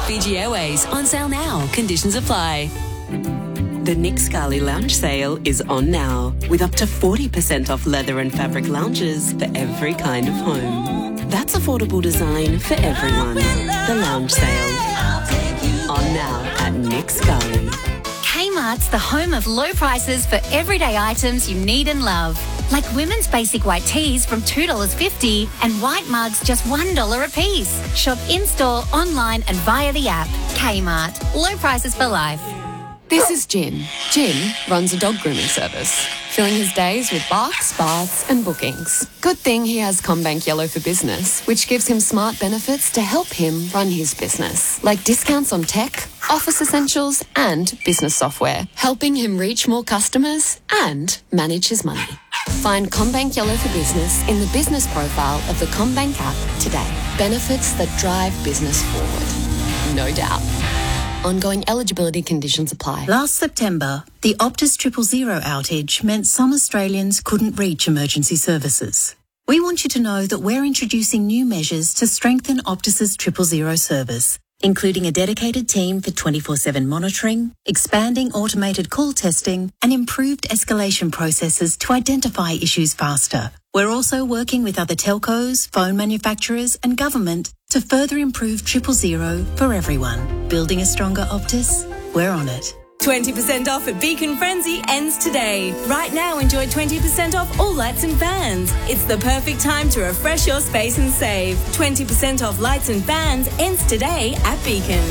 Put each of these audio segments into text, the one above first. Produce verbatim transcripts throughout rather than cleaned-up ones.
Fiji Airways, on sale now. Conditions apply. The Nick Scali Lounge sale is on now, with up to forty percent off leather and fabric lounges for every kind of home. That's affordable design for everyone. The Lounge sale. On now at Nick Scali. Kmart's the home of low prices for everyday items you need and love. Like women's basic white tees from two dollars fifty and white mugs just one dollar a piece. Shop in-store, online and via the app. Kmart. Low prices for life. This is Jim. Jim runs a dog grooming service, filling his days with barks, baths and bookings. Good thing he has CommBank Yellow for Business, which gives him smart benefits to help him run his business, like discounts on tech, office essentials and business software, helping him reach more customers and manage his money. Find CommBank Yellow for Business in the business profile of the CommBank app today. Benefits that drive business forward. No doubt. Ongoing eligibility conditions apply. Last September, the Optus Triple Zero outage meant some Australians couldn't reach emergency services. We want you to know that we're introducing new measures to strengthen Optus's Triple Zero service, including a dedicated team for twenty-four seven monitoring, expanding automated call testing, and improved escalation processes to identify issues faster. We're also working with other telcos, phone manufacturers and government to further improve Triple Zero for everyone. Building a stronger Optus? We're on it. twenty percent off at Beacon Frenzy ends today. Right now, enjoy twenty percent off all lights and fans. It's the perfect time to refresh your space and save. twenty percent off lights and fans ends today at Beacon.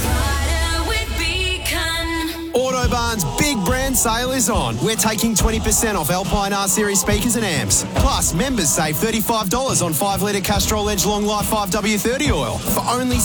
Autobarn's big brand sale is on. We're taking twenty percent off Alpine R-Series speakers and amps. Plus, members save thirty-five dollars on five litre Castrol Edge Long Life five W thirty oil for only